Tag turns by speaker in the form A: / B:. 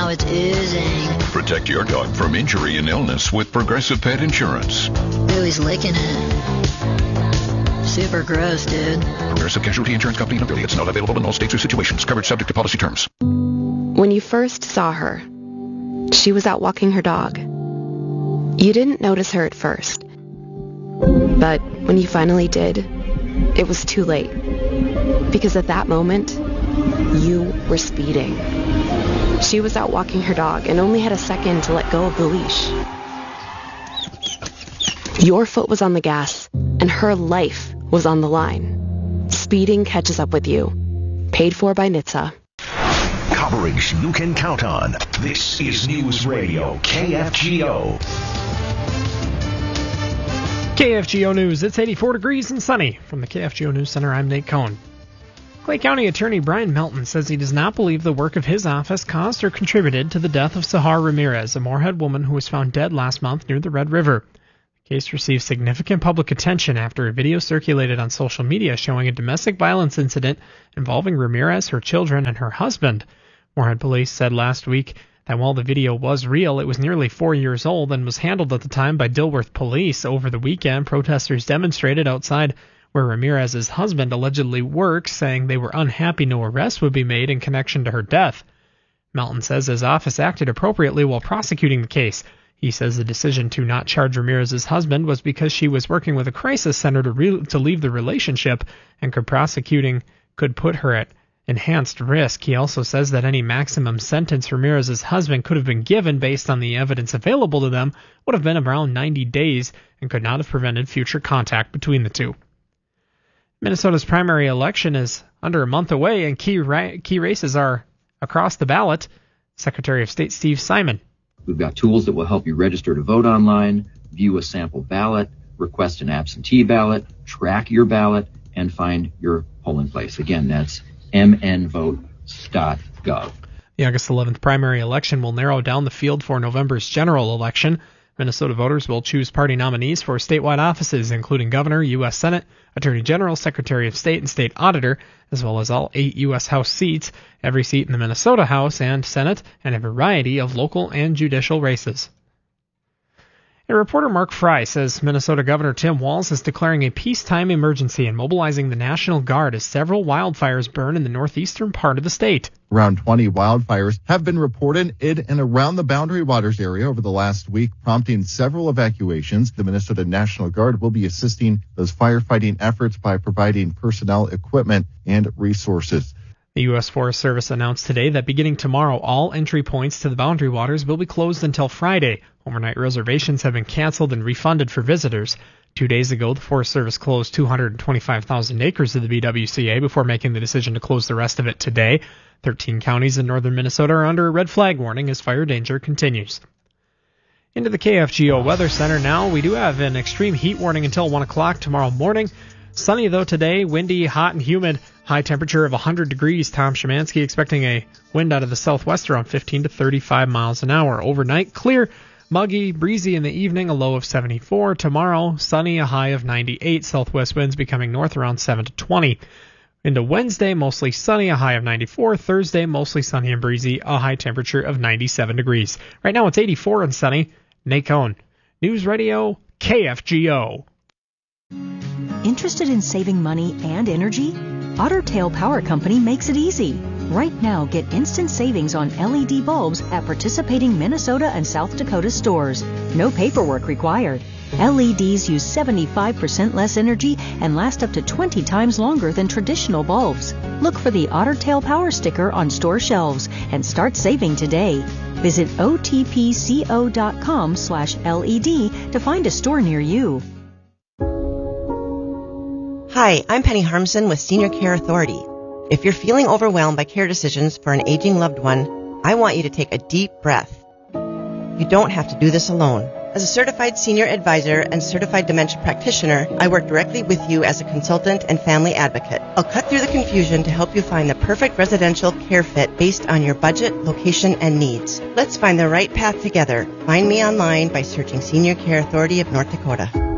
A: it's oozing.
B: Protect your dog from injury and illness with Progressive Pet Insurance.
A: Ooh, he's licking it. Super gross, dude.
B: Progressive Casualty Insurance Company and affiliates. Not available in all states or situations. Coverage subject to policy terms.
C: When you first saw her, she was out walking her dog. You didn't notice her at first. But when you finally did, it was too late. Because at that moment, you were speeding. She was out walking her dog and only had a second to let go of the leash. Your foot was on the gas, and her life was on the line. Speeding catches up with you. Paid for by NHTSA.
D: Coverage you can count on. This is News Radio KFGO.
E: KFGO News. It's 84 degrees and sunny. From the KFGO News Center, I'm Nate Cohn. Clay County Attorney Brian Melton says he does not believe the work of his office caused or contributed to the death of Sahar Ramirez, a Moorhead woman who was found dead last month near the Red River. The case received significant public attention after a video circulated on social media showing a domestic violence incident involving Ramirez, her children, and her husband. Moorhead police said last week that while the video was real, it was nearly 4 years old and was handled at the time by Dilworth police. Over the weekend, protesters demonstrated outside where Ramirez's husband allegedly works, saying they were unhappy no arrest would be made in connection to her death. Melton says his office acted appropriately while prosecuting the case. He says the decision to not charge Ramirez's husband was because she was working with a crisis center to leave the relationship, and prosecuting could put her at enhanced risk. He also says that any maximum sentence Ramirez's husband could have been given based on the evidence available to them would have been around 90 days and could not have prevented future contact between the two. Minnesota's primary election is under a month away, and key races are across the ballot. Secretary of State Steve Simon.
F: We've got tools that will help you register to vote online, view a sample ballot, request an absentee ballot, track your ballot, and find your polling place. Again, that's mnvotes.gov.
E: The August 11th primary election will narrow down the field for November's general election. Minnesota voters will choose party nominees for statewide offices, including governor, U.S. Senate, Attorney General, Secretary of State, and State Auditor, as well as all 8 U.S. House seats, every seat in the Minnesota House and Senate, and a variety of local and judicial races. And reporter Mark Fry says Minnesota Governor Tim Walz is declaring a peacetime emergency and mobilizing the National Guard as several wildfires burn in the northeastern part of the state.
G: Around 20 wildfires have been reported in and around the Boundary Waters area over the last week, prompting several evacuations. The Minnesota National Guard will be assisting those firefighting efforts by providing personnel, equipment, and resources.
E: The U.S. Forest Service announced today that beginning tomorrow, all entry points to the Boundary Waters will be closed until Friday. Overnight reservations have been canceled and refunded for visitors. 2 days ago, the Forest Service closed 225,000 acres of the BWCA before making the decision to close the rest of it today. 13 counties in northern Minnesota are under a red flag warning as fire danger continues. Into the KFGO Weather Center now. We do have an extreme heat warning until 1 o'clock tomorrow morning. Sunny, though, today. Windy, hot, and humid. High temperature of 100 degrees. Tom Szymanski expecting a wind out of the southwest around 15 to 35 miles an hour. Overnight, clear, muggy, breezy in the evening, a low of 74. Tomorrow, sunny, a high of 98. Southwest winds becoming north around 7 to 20. Into Wednesday, mostly sunny, a high of 94. Thursday, mostly sunny and breezy, a high temperature of 97 degrees. Right now, it's 84 and sunny. Nate Cohn, News Radio, KFGO.
H: Interested in saving money and energy? Otter Tail Power Company makes it easy. Right now, get instant savings on LED bulbs at participating Minnesota and South Dakota stores. No paperwork required. LEDs use 75% less energy and last up to 20 times longer than traditional bulbs. Look for the Otter Tail Power sticker on store shelves and start saving today. Visit otpco.com/LED to find a store near you.
I: Hi, I'm Penny Harmson with Senior Care Authority. If you're feeling overwhelmed by care decisions for an aging loved one, I want you to take a deep breath. You don't have to do this alone. As a certified senior advisor and certified dementia practitioner, I work directly with you as a consultant and family advocate. I'll cut through the confusion to help you find the perfect residential care fit based on your budget, location, and needs. Let's find the right path together. Find me online by searching Senior Care Authority of North Dakota.